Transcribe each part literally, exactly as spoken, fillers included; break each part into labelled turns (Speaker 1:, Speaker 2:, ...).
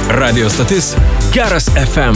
Speaker 1: Radio stotis Geras F M.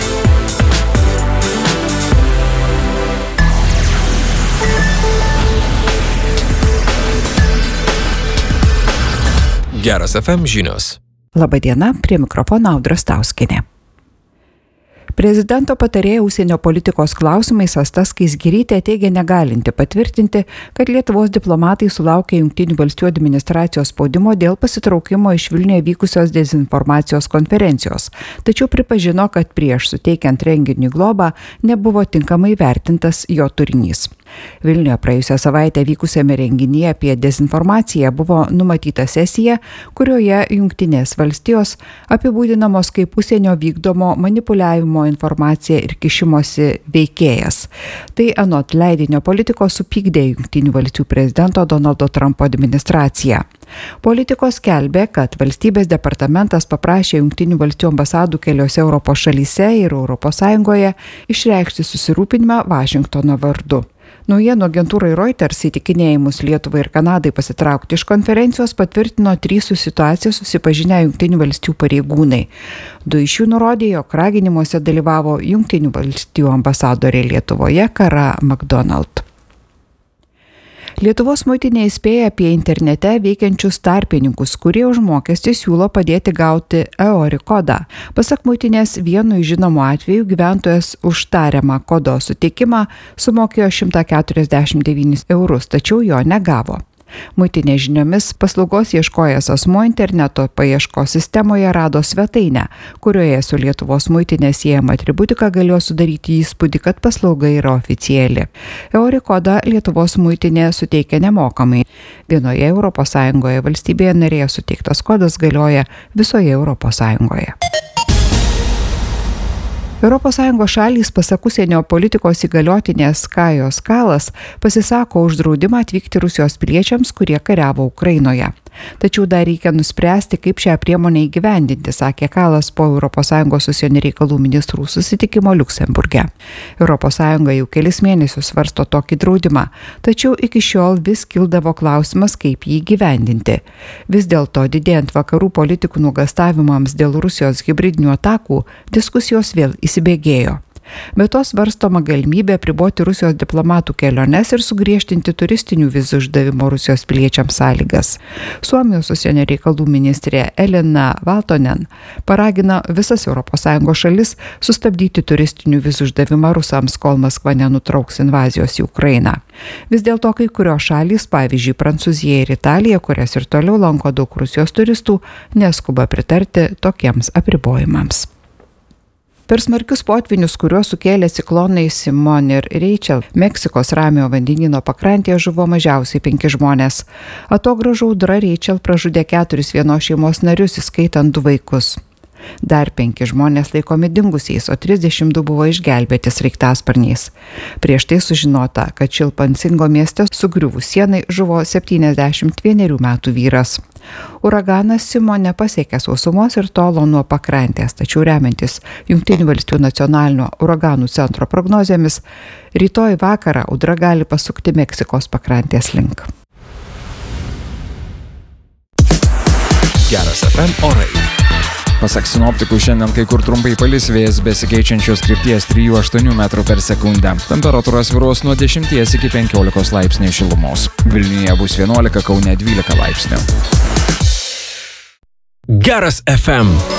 Speaker 1: Geras F M žinios.
Speaker 2: Labadiena, prie mikrofono Audra Stauskienė. Prezidento patarėja užsienio politikos klausimais Asta Skaisgirytė teigia negalinti patvirtinti, kad Lietuvos diplomatai sulaukė Jungtinių valstijų administracijos spaudimo dėl pasitraukimo iš Vilniuje vykusios dezinformacijos konferencijos, tačiau pripažino, kad prieš suteikiant renginiui globą nebuvo tinkamai vertintas jo turinys. Vilniuje praėjusią savaitę vykusiame renginyje apie dezinformaciją buvo numatyta sesija, kurioje Jungtinės valstijos apibūdinamos kaip užsienio vykdomo manipuliavimo informacija ir kišimosi veikėjas. Tai anot leidinio Politikos supykdė Jungtinių valstijų prezidento Donaldo Trumpo administraciją. Politikos skelbė, kad valstybės departamentas paprašė Jungtinių valstijų ambasadų keliose Europos šalyse ir Europos Sąjungoje išreikšti susirūpinimą Vašingtono vardu. Naujienų agentūrai Reuters įtikinėjimus Lietuvai ir Kanadai pasitraukti iš konferencijos patvirtino trys su situacija susipažinę Jungtinių valstijų pareigūnai. Du iš jų nurodė, jog raginimuose dalyvavo Jungtinių valstijų ambasadorė Lietuvoje Kara McDonald. Lietuvos muitinė įspėja apie internete veikiančius tarpininkus, kurie už mokestį siūlo padėti gauti EORI kodą. Pasak muitinės, vienu iš žinomų atvejų gyventojas už tariamą kodo suteikimą sumokėjo šimtą keturiasdešimt devynis eurus, tačiau jo negavo. Muitinės žiniomis paslaugos ieškojęs asmuo interneto paieškos sistemoje rado svetainę, kurioje su Lietuvos muitinė siejama atributika galėjo sudaryti įspūdį, kad paslauga yra oficiali. EORI kodą Lietuvos muitinė suteikia nemokamai. Vienoje Europos Sąjungoje valstybėje narėje suteiktas kodas galioja visoje Europos Sąjungoje. Europos Sąjungos šalys, pasak užsienio politikos įgaliotinės Kajos Kalas, pasisako už draudimą atvykti Rusijos piliečiams, kurie kariavo Ukrainoje. Tačiau dar reikia nuspręsti, kaip šią priemonę įgyvendinti, sakė Kalas po Europos Sąjungos užsienio reikalų ministrų susitikimo Liuksemburge. Europos Sąjunga jau kelis mėnesius svarsto tokį draudimą, tačiau iki šiol vis kildavo klausimas, kaip jį įgyvendinti. Vis dėlto, didėjant vakarų politikų nuogąstavimams dėl Rusijos hibridinių atakų, diskusijos vėl įsibėgėjo. Be to svarstoma galimybė apriboti Rusijos diplomatų keliones ir sugriežtinti turistinių vizų išdavimo Rusijos piliečiams sąlygas. Suomijos užsienio reikalų ministrė Elina Valtonen paragina visas Europos Sąjungos šalis sustabdyti turistinių vizų išdavimą rusams, kol Maskva nenutrauks invazijos į Ukrainą. Vis dėlto kai kurios šalys, pavyzdžiui Prancūzija ir Italija, kurias ir toliau lanko daug Rusijos turistų, neskuba pritarti tokiems apribojimams. Per smarkius potvinius, kuriuos sukėlė ciklonai Simon ir Rachel, Meksikos Ramiojo vandenyno pakrantėje žuvo mažiausiai penki žmonės. Atogrąžų audra Rachel pražudė keturis vienos šeimos narius, įskaitant du vaikus. Dar penki žmonės laikomi dingusiais, o trisdešimt du buvo išgelbėti sraigtasparniais. Prieš tai sužinota, kad Čilpansingo mieste sugriuvus sienai žuvo septyniasdešimt vienerių metų vyras. Uraganas Simon nepasiekė sausumos ir tolo nuo pakrantės, tačiau remiantis Jungtinių valstijų nacionalinio uraganų centro prognozėmis, rytoj vakarą audra gali pasukti Meksikos pakrantės link.
Speaker 1: Geras F M orai.
Speaker 3: Pasak sinoptikų, šiandien kai kur trumpai palis, vėjas besikeičiančios krypties trijų aštuonių metrų per sekundę. Temperatūra svyruos nuo dešimties iki penkiolikos laipsnių šilumos. Vilniuje bus vienuolika, Kaune dvylika laipsnių.
Speaker 1: Geras F M.